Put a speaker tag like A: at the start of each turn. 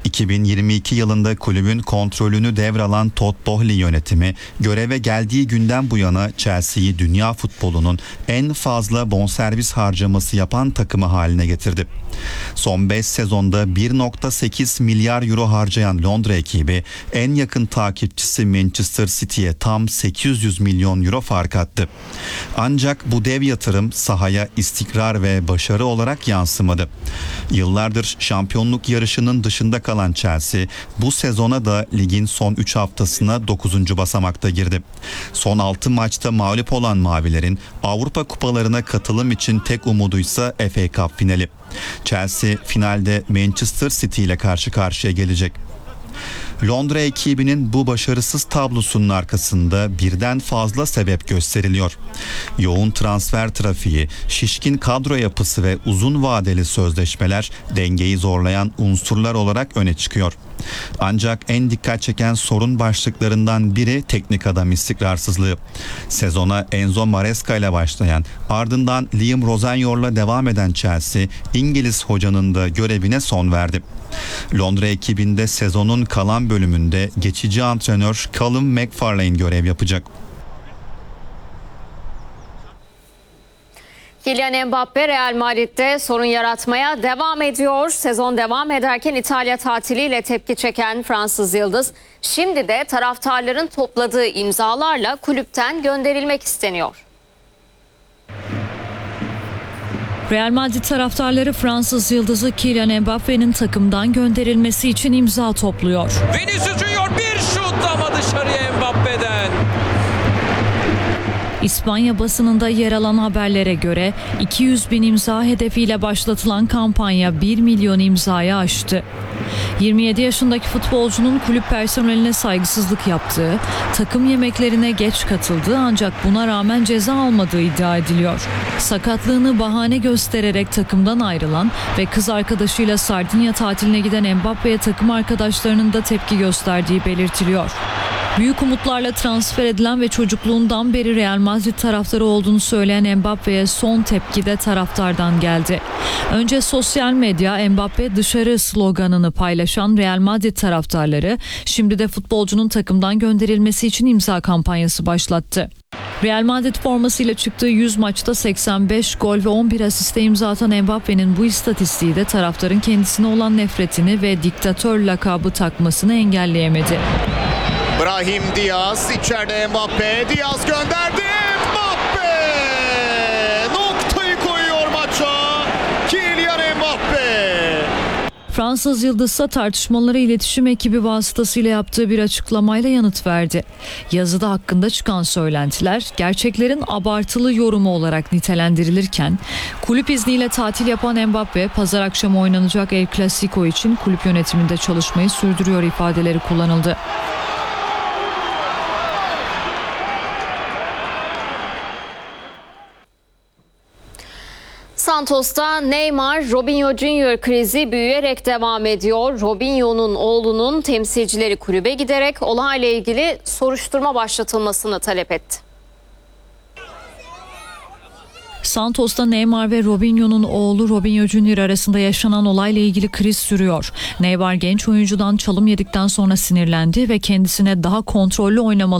A: 2022 yılında kulübün kontrolünü devralan Todd Boehly yönetimi göreve geldiği günden bu yana Chelsea'yi dünya futbolunun en fazla bonservis harcaması yapan takımı haline getirdi. Son 5 sezonda 1,8 milyar euro harcayan Londra ekibi en yakın takipçisi Manchester City'ye tam 800 milyon euro fark attı. Ancak bu dev yatırım sahaya istikrar ve başarı olarak yansımadı. Yıllardır şampiyonluk yarışının dışında kalan Chelsea bu sezona da ligin son 3 haftasına 9. basamakta girdi. Son 6 maçta mağlup olan Mavilerin Avrupa kupalarına katılım için tek umuduysa FA Cup finali. Chelsea finalde Manchester City ile karşı karşıya gelecek. Londra ekibinin bu başarısız tablosunun arkasında birden fazla sebep gösteriliyor. Yoğun transfer trafiği, şişkin kadro yapısı ve uzun vadeli sözleşmeler dengeyi zorlayan unsurlar olarak öne çıkıyor. Ancak en dikkat çeken sorun başlıklarından biri teknik adam istikrarsızlığı. Sezona Enzo Maresca ile başlayan, ardından Liam Rosenyor'la devam eden Chelsea, İngiliz hocanın da görevine son verdi. Londra ekibinde sezonun kalan bölümünde geçici antrenör Callum McFarlane görev yapacak.
B: Kylian Mbappe Real Madrid'de sorun yaratmaya devam ediyor. Sezon devam ederken İtalya tatiliyle tepki çeken Fransız yıldız şimdi de taraftarların topladığı imzalarla kulüpten gönderilmek isteniyor.
C: Real Madrid taraftarları Fransız yıldızı Kylian Mbappe'nin takımdan gönderilmesi için imza topluyor.
D: Vinicius Junior bir şut ama dışarıya Mbappe'den.
C: İspanya basınında yer alan haberlere göre 200 bin imza hedefiyle başlatılan kampanya 1 milyon imzayı aştı. 27 yaşındaki futbolcunun kulüp personeline saygısızlık yaptığı, takım yemeklerine geç katıldığı ancak buna rağmen ceza almadığı iddia ediliyor. Sakatlığını bahane göstererek takımdan ayrılan ve kız arkadaşıyla Sardinya tatiline giden Mbappe'ye takım arkadaşlarının da tepki gösterdiği belirtiliyor. Büyük umutlarla transfer edilen ve çocukluğundan beri Real Madrid taraftarı olduğunu söyleyen Mbappe'ye son tepki de taraftardan geldi. Önce sosyal medya Mbappe dışarı sloganını paylaşan Real Madrid taraftarları şimdi de futbolcunun takımdan gönderilmesi için imza kampanyası başlattı. Real Madrid formasıyla çıktığı 100 maçta 85 gol ve 11 asiste imza atan Mbappe'nin bu istatistiği de taraftarın kendisine olan nefretini ve diktatör lakabı takmasını engelleyemedi.
E: Brahim Diaz içeride Mbappe. Diaz gönderdi. Mbappe! Noktayı koyuyor maça. Kylian Mbappe.
C: Fransız yıldızsa tartışmaları iletişim ekibi vasıtasıyla yaptığı bir açıklamayla yanıt verdi. Yazıda hakkında çıkan söylentiler gerçeklerin abartılı yorumu olarak nitelendirilirken kulüp izniyle tatil yapan Mbappe pazar akşamı oynanacak El Clasico için kulüp yönetiminde çalışmayı sürdürüyor ifadeleri kullanıldı.
B: Santos'ta Neymar, Robinho Junior krizi büyüyerek devam ediyor. Robinho'nun oğlunun temsilcileri kulübe giderek olayla ilgili soruşturma başlatılmasını talep etti.
C: Santos'ta Neymar ve Robinho'nun oğlu Robinho Junior arasında yaşanan olayla ilgili kriz sürüyor. Neymar genç oyuncudan çalım yedikten sonra sinirlendi ve kendisine daha kontrollü oynamalı